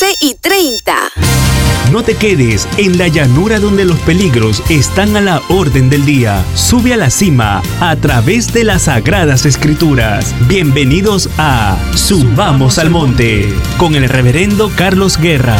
9:30. No te quedes en la llanura donde los peligros están a la orden del día. Sube a la cima a través de las Sagradas Escrituras. Bienvenidos a Subamos al Monte con el reverendo Carlos Guerra.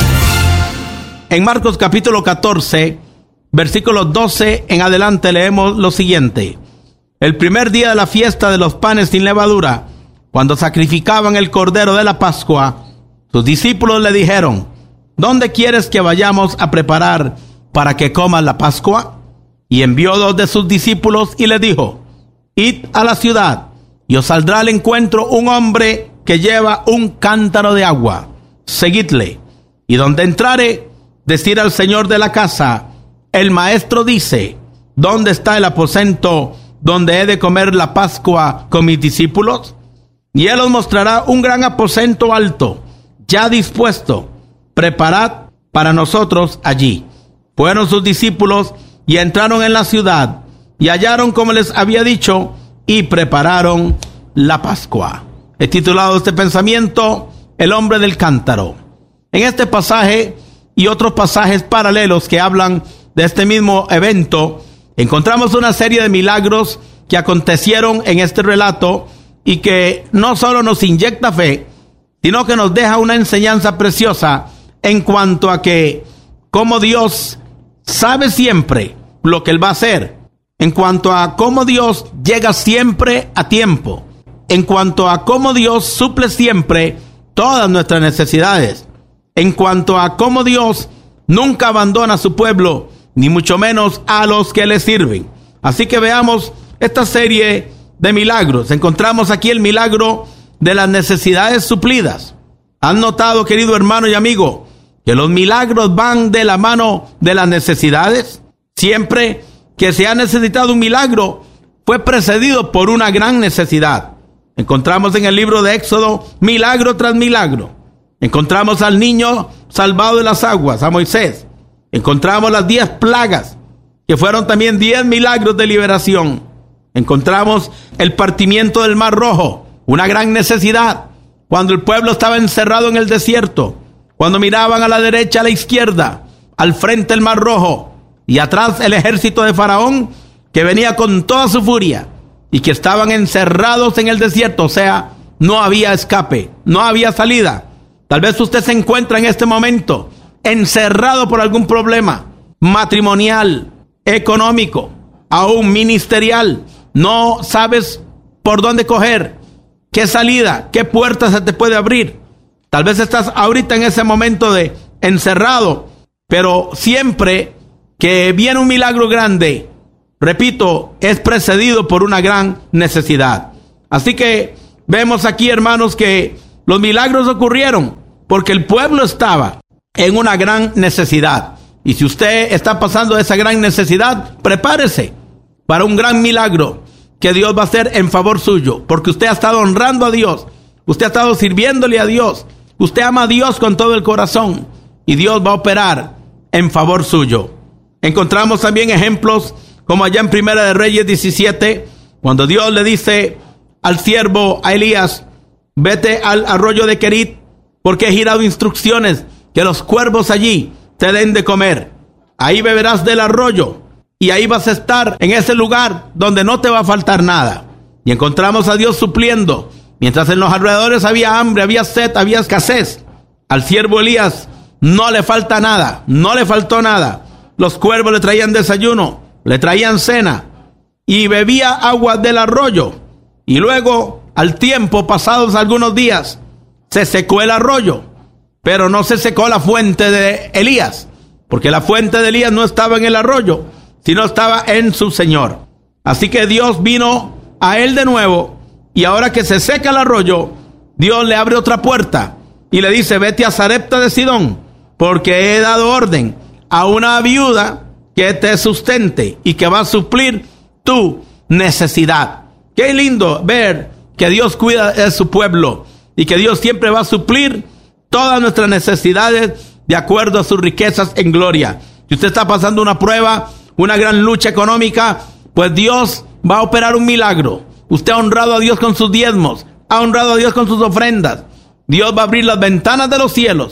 En Marcos capítulo 14, versículos 12 en adelante leemos lo siguiente. El primer día de la fiesta de los panes sin levadura, cuando sacrificaban el cordero de la Pascua, sus discípulos le dijeron: ¿Dónde quieres que vayamos a preparar para que comas la Pascua? Y envió 2 de sus discípulos y le dijo: Id a la ciudad y os saldrá al encuentro un hombre que lleva un cántaro de agua. Seguidle, y donde entrare, decid al señor de la casa: el maestro dice, ¿dónde está el aposento donde he de comer la Pascua con mis discípulos? Y él os mostrará un gran aposento alto, ya dispuesto. Preparad para nosotros allí. Fueron sus discípulos y entraron en la ciudad y hallaron como les había dicho y prepararon la Pascua. He titulado este pensamiento El hombre del cántaro. En este pasaje y otros pasajes paralelos que hablan de este mismo evento, encontramos una serie de milagros que acontecieron en este relato y que no solo nos inyecta fe, sino que nos deja una enseñanza preciosa en cuanto a que cómo Dios sabe siempre lo que Él va a hacer, en cuanto a cómo Dios llega siempre a tiempo, en cuanto a cómo Dios suple siempre todas nuestras necesidades, en cuanto a cómo Dios nunca abandona a su pueblo, ni mucho menos a los que le sirven. Así que veamos esta serie de milagros. Encontramos aquí el milagro de las necesidades suplidas. ¿Han notado, querido hermano y amigo, que los milagros van de la mano de las necesidades? Siempre que se ha necesitado un milagro, fue precedido por una gran necesidad. Encontramos en el libro de Éxodo milagro tras milagro. Encontramos al niño salvado de las aguas, a Moisés. Encontramos las 10 plagas, que fueron también 10 milagros de liberación. Encontramos el partimiento del Mar Rojo, una gran necesidad, cuando el pueblo estaba encerrado en el desierto, cuando miraban a la derecha, a la izquierda, al frente el Mar Rojo, y atrás el ejército de Faraón, que venía con toda su furia, y que estaban encerrados en el desierto, o sea, no había escape, no había salida. Tal vez usted se encuentra en este momento encerrado por algún problema matrimonial, económico, aún ministerial. No sabes por dónde coger, qué salida, qué puerta se te puede abrir. Tal vez estás ahorita en ese momento de encerrado, pero siempre que viene un milagro grande, repito, es precedido por una gran necesidad. Así que vemos aquí, hermanos, que los milagros ocurrieron porque el pueblo estaba en una gran necesidad. Y si usted está pasando esa gran necesidad, prepárese para un gran milagro que Dios va a hacer en favor suyo, porque usted ha estado honrando a Dios, usted ha estado sirviéndole a Dios, usted ama a Dios con todo el corazón y Dios va a operar en favor suyo. Encontramos también ejemplos como allá en Primera de Reyes 17, cuando Dios le dice al siervo, a Elías: vete al arroyo de Querit, porque he girado instrucciones que los cuervos allí te den de comer. Ahí beberás del arroyo y ahí vas a estar en ese lugar donde no te va a faltar nada. Y encontramos a Dios supliendo. Mientras en los alrededores había hambre, había sed, había escasez, al siervo Elías no le falta nada, no le faltó nada. Los cuervos le traían desayuno, le traían cena y bebía agua del arroyo. Y luego, al tiempo, pasados algunos días, se secó el arroyo, pero no se secó la fuente de Elías, porque la fuente de Elías no estaba en el arroyo, sino estaba en su Señor. Así que Dios vino a él de nuevo, y ahora que se seca el arroyo, Dios le abre otra puerta y le dice: vete a Sarepta de Sidón, porque he dado orden a una viuda que te sustente y que va a suplir tu necesidad. Qué lindo ver que Dios cuida de su pueblo y que Dios siempre va a suplir todas nuestras necesidades de acuerdo a sus riquezas en gloria. Si usted está pasando una prueba, una gran lucha económica, pues Dios va a operar un milagro. Usted ha honrado a Dios con sus diezmos, ha honrado a Dios con sus ofrendas. Dios va a abrir las ventanas de los cielos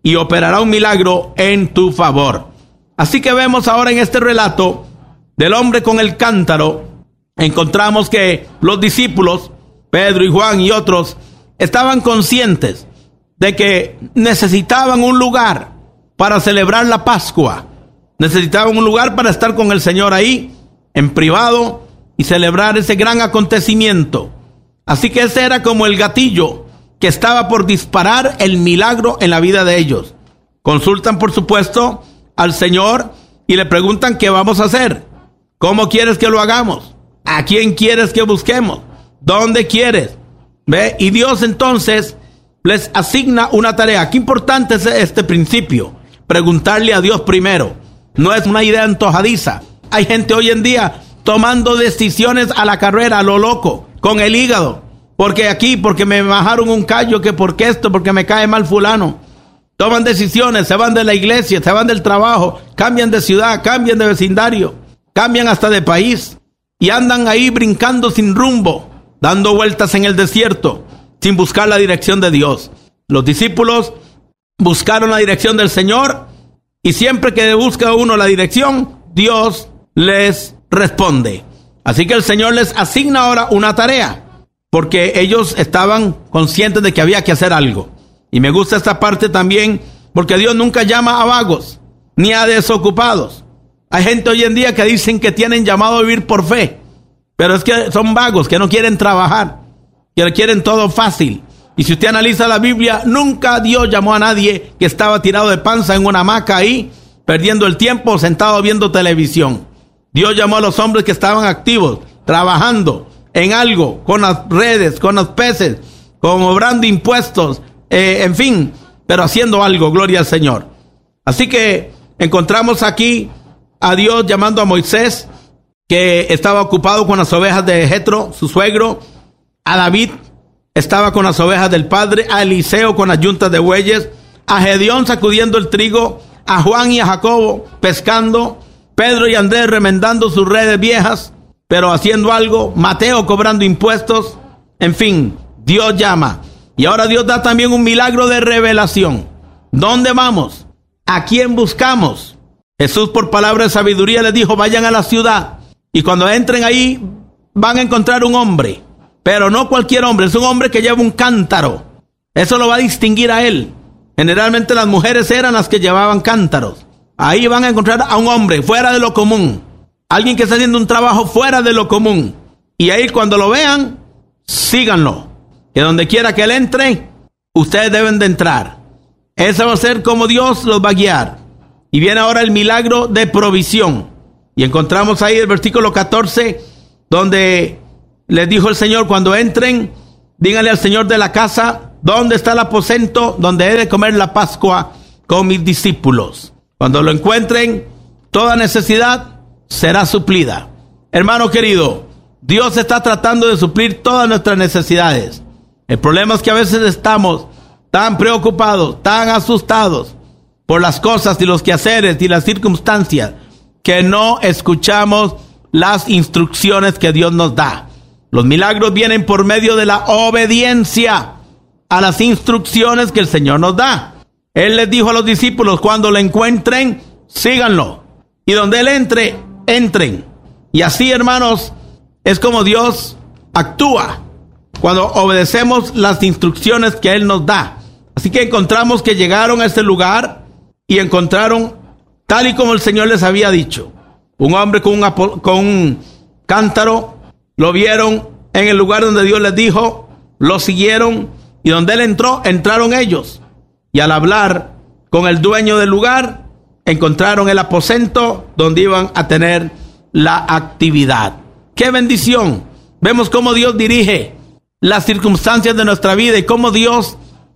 y operará un milagro en tu favor. Así que vemos ahora en este relato del hombre con el cántaro, encontramos que los discípulos, Pedro y Juan y otros, estaban conscientes de que necesitaban un lugar para celebrar la Pascua. Necesitaban un lugar para estar con el Señor ahí, en privado, y celebrar ese gran acontecimiento. Así que ese era como el gatillo que estaba por disparar el milagro en la vida de ellos. Consultan, por supuesto, al Señor y le preguntan qué vamos a hacer. ¿Cómo quieres que lo hagamos? ¿A quién quieres que busquemos? ¿Dónde quieres? ¿Ve? Y Dios entonces les asigna una tarea. Qué importante es este principio. Preguntarle a Dios primero. No es una idea antojadiza. Hay gente hoy en día tomando decisiones a la carrera, a lo loco, con el hígado. Porque aquí, porque me bajaron un callo, que porque esto, porque me cae mal fulano. Toman decisiones, se van de la iglesia, se van del trabajo, cambian de ciudad, cambian de vecindario, cambian hasta de país. Y andan ahí brincando sin rumbo, dando vueltas en el desierto, sin buscar la dirección de Dios. Los discípulos buscaron la dirección del Señor, y siempre que busca uno la dirección, Dios les responde. Así que el Señor les asigna ahora una tarea, porque ellos estaban conscientes de que había que hacer algo. Y me gusta esta parte también, porque Dios nunca llama a vagos, ni a desocupados. Hay gente hoy en día que dicen que tienen llamado a vivir por fe, pero es que son vagos, que no quieren trabajar, que quieren todo fácil. Y si usted analiza la Biblia, nunca Dios llamó a nadie que estaba tirado de panza en una hamaca ahí, perdiendo el tiempo, sentado viendo televisión. Dios llamó a los hombres que estaban activos, trabajando en algo, con las redes, con los peces, cobrando impuestos, en fin, pero haciendo algo, gloria al Señor. Así que encontramos aquí a Dios llamando a Moisés, que estaba ocupado con las ovejas de Jetro, su suegro. A David estaba con las ovejas del padre, a Eliseo con las yuntas de bueyes, a Gedeón sacudiendo el trigo, a Juan y a Jacobo pescando, Pedro y Andrés remendando sus redes viejas, pero haciendo algo, Mateo cobrando impuestos. En fin, Dios llama. Y ahora Dios da también un milagro de revelación. ¿Dónde vamos? ¿A quién buscamos? Jesús, por palabra de sabiduría, les dijo: vayan a la ciudad, y cuando entren ahí van a encontrar un hombre, pero no cualquier hombre, es un hombre que lleva un cántaro. Eso lo va a distinguir a él. Generalmente las mujeres eran las que llevaban cántaros. Ahí van a encontrar a un hombre fuera de lo común, alguien que está haciendo un trabajo fuera de lo común. Y ahí, cuando lo vean, síganlo, que donde quiera que él entre, ustedes deben de entrar. Eso va a ser como Dios los va a guiar. Y viene ahora el milagro de provisión. Y encontramos ahí el versículo 14, donde les dijo el Señor: cuando entren, díganle al Señor de la casa: ¿dónde está el aposento donde he de comer la Pascua con mis discípulos? Cuando lo encuentren, toda necesidad será suplida. Hermano querido, Dios está tratando de suplir todas nuestras necesidades. El problema es que a veces estamos tan preocupados, tan asustados por las cosas y los quehaceres y las circunstancias, que no escuchamos las instrucciones que Dios nos da. Los milagros vienen por medio de la obediencia a las instrucciones que el Señor nos da. Él les dijo a los discípulos: cuando lo encuentren, síganlo. Y donde Él entre, entren. Y así, hermanos, es como Dios actúa cuando obedecemos las instrucciones que Él nos da. Así que encontramos que llegaron a este lugar y encontraron tal y como el Señor les había dicho. Un hombre con un cántaro. Lo vieron en el lugar donde Dios les dijo, lo siguieron, y donde Él entró, entraron ellos. Y al hablar con el dueño del lugar, encontraron el aposento donde iban a tener la actividad. ¡Qué bendición! Vemos cómo Dios dirige las circunstancias de nuestra vida y cómo Dios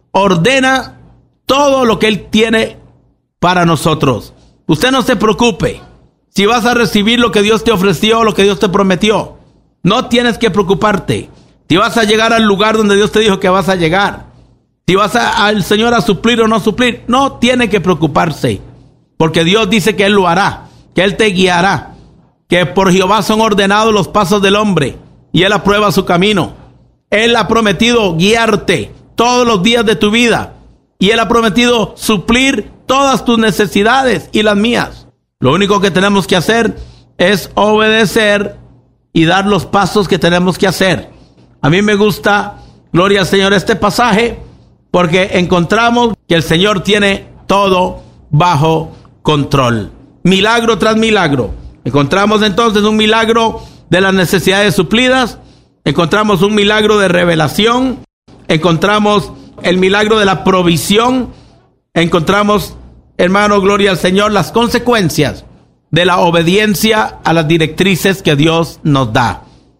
ordena todo lo que Él tiene para nosotros. Usted no se preocupe si vas a recibir lo que Dios te ofreció, lo que Dios te prometió. No tienes que preocuparte. Si vas a llegar al lugar donde Dios te dijo que vas a llegar. Si vas al Señor a suplir o no suplir. No tiene que preocuparse. Porque Dios dice que Él lo hará. Que Él te guiará. Que por Jehová son ordenados los pasos del hombre, y Él aprueba su camino. Él ha prometido guiarte todos los días de tu vida. y Él ha prometido suplir todas tus necesidades y las mías. Lo único que tenemos que hacer es obedecer y dar los pasos que tenemos que hacer. A mí me gusta, gloria al Señor, este pasaje porque encontramos que el Señor tiene todo bajo control. Milagro tras milagro. Encontramos entonces un milagro de las necesidades suplidas. Encontramos un milagro de revelación. Encontramos el milagro de la provisión. Encontramos, hermano, gloria al Señor, las consecuencias de la obediencia a las directrices que Dios nos da.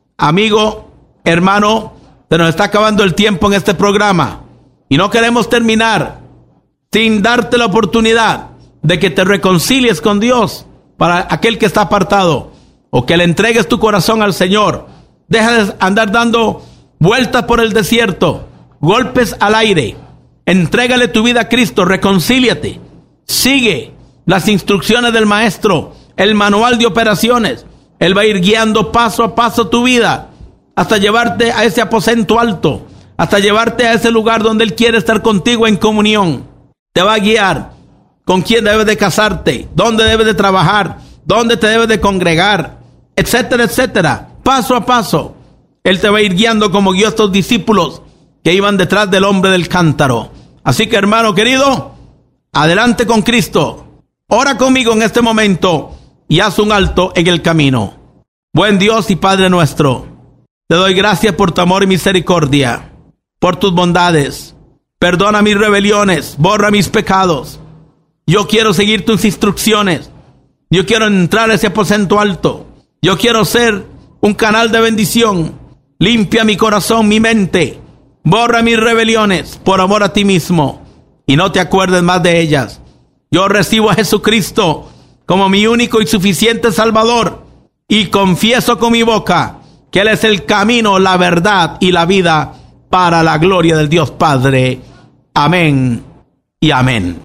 Amigo, hermano, se nos está acabando el tiempo en este programa y no queremos terminar sin darte la oportunidad de que te reconcilies con Dios para aquel que está apartado, o que le entregues tu corazón al Señor. Deja de andar dando vueltas por el desierto, golpes al aire. Entrégale tu vida a Cristo, reconcíliate. Sigue las instrucciones del Maestro, el manual de operaciones. Él va a ir guiando paso a paso tu vida hasta llevarte a ese aposento alto, hasta llevarte a ese lugar donde Él quiere estar contigo en comunión. Te va a guiar con quién debes de casarte, dónde debes de trabajar, dónde te debes de congregar, etcétera, etcétera. Paso a paso, Él te va a ir guiando como guió a estos discípulos que iban detrás del hombre del cántaro. Así que, hermano querido, adelante con Cristo. Ora conmigo en este momento y haz un alto en el camino. Buen Dios y Padre nuestro, te doy gracias por tu amor y misericordia, por tus bondades. Perdona mis rebeliones, borra mis pecados. Yo quiero seguir tus instrucciones. Yo quiero entrar a ese aposento alto. Yo quiero ser un canal de bendición. Limpia mi corazón, mi mente. Borra mis rebeliones por amor a ti mismo y no te acuerdes más de ellas. Yo recibo a Jesucristo como mi único y suficiente Salvador y confieso con mi boca que Él es el camino, la verdad y la vida para la gloria del Dios Padre. Amén y amén.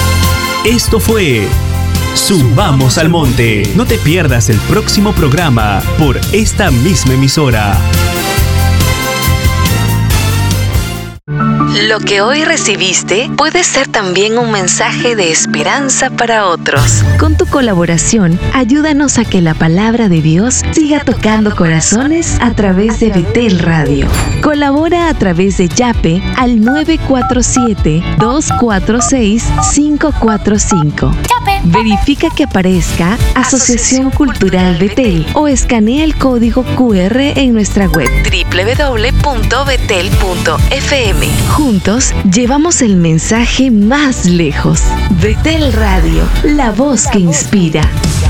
Esto fue Subamos al Monte. No te pierdas el próximo programa por esta misma emisora. Lo que hoy recibiste puede ser también un mensaje de esperanza para otros. Con tu colaboración, ayúdanos a que la palabra de Dios siga tocando corazones a través de Betel Radio. Colabora a través de Yape al 947-246-545. Verifica que aparezca Asociación Cultural Betel o escanea el código QR en nuestra web www.betel.fm. Juntos llevamos el mensaje más lejos. Betel Radio, la voz que inspira.